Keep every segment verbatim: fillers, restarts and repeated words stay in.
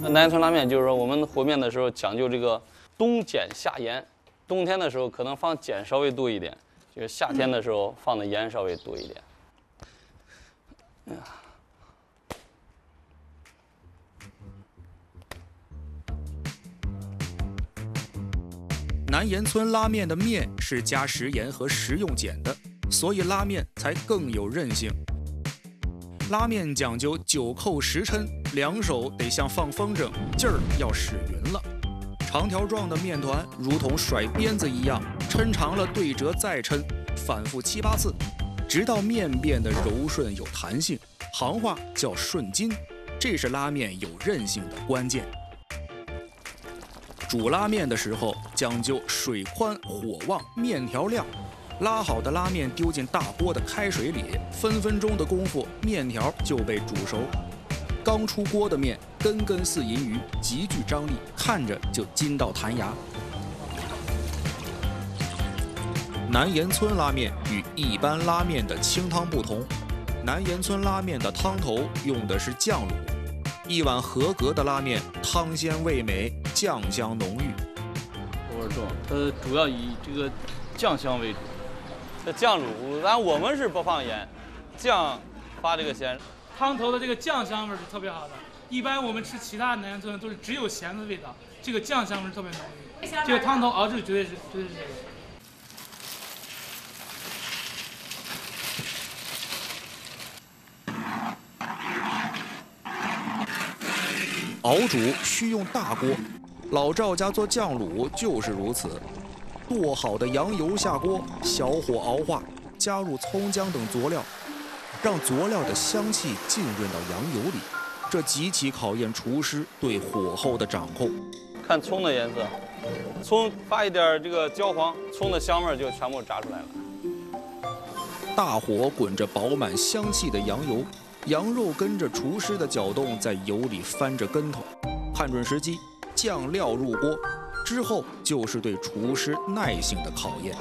南岩村拉面就是说，我们和面的时候讲究这个冬碱夏盐，冬天的时候可能放碱稍微多一点，就是夏天的时候放的盐稍微多一点。哎呀。 南岩村拉面的面是加食盐和食用碱的，所以拉面才更有韧性。拉面讲究九扣十抻，两手得像放风筝，劲儿要使匀了。长条状的面团如同甩鞭子一样，抻长了对折再抻，反复七八次，直到面变得柔顺有弹性，行话叫顺筋，这是拉面有韧性的关键。 煮拉面的时候讲究水宽火旺面条亮，拉好的拉面丢进大锅的开水里，分分钟的功夫面条就被煮熟。刚出锅的面根根似银鱼，极具张力，看着就筋道弹牙。南岩村拉面与一般拉面的清汤不同，南岩村拉面的汤头用的是酱卤。 一碗合格的拉面，汤鲜味美，酱香浓郁。 口味重，它主要以这个酱香为主。这酱卤，当然我们是不放盐，酱发这个咸。 汤头的这个酱香味是特别好的。一般我们吃其他南岩村都是只有咸的味道，这个酱香味特别浓郁。这个汤头熬制绝对是绝对是这个。 熬煮需用大锅，老赵家做酱卤就是如此。剁好的羊油下锅，小火熬化，加入葱姜等佐料，让佐料的香气浸润到羊油里。这极其考验厨师对火候的掌控。 看葱的颜色，葱发一点这个焦黄，葱的香味就全部炸出来了。 大火滚着饱满香气的羊油。 羊肉跟着厨师的搅动，在油里翻着跟头，看准时机，酱料入锅，之后就是对厨师耐性的考验。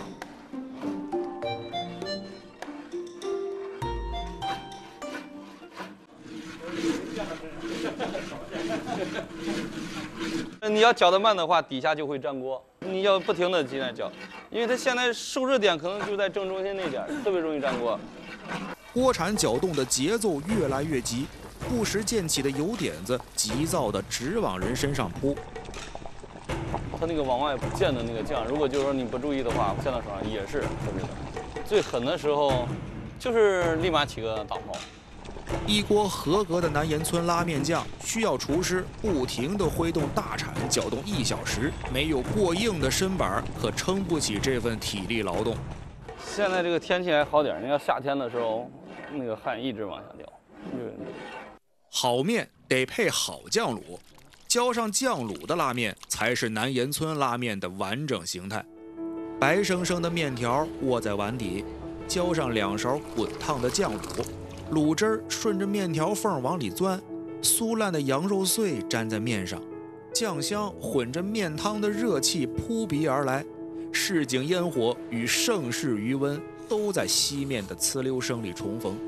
你要搅得慢的话，底下就会粘锅。你要不停的进来搅，因为它现在受热点可能就在正中心那点，特别容易粘锅。 锅铲搅动的节奏越来越急，不时溅起的油点子急躁地直往人身上扑。 它那个往外溅的那个酱，如果就是说你不注意的话，溅到手上也是特别的。最狠的时候，就是立马起个大泡。 一锅合格的南岩村拉面酱，需要厨师不停地挥动大铲搅动一小时，没有过硬的身板，可撑不起这份体力劳动。 现在这个天气还好点，你要夏天的时候，那个汗一直往下掉。 好面得配好酱卤，浇上酱卤的拉面才是南岩村拉面的完整形态。白生生的面条卧在碗底，浇上两勺滚烫的酱卤，卤汁儿顺着面条缝往里钻，酥烂的羊肉碎粘在面上，酱香混着面汤的热气扑鼻而来。 市井烟火与盛世余温都在西面的呲溜声里重逢。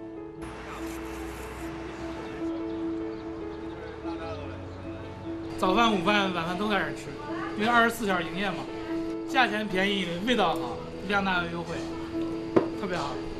早饭、午饭、晚饭都在这儿吃，因为二十四小时营业嘛，价钱便宜，味道好，量大又优惠，特别好。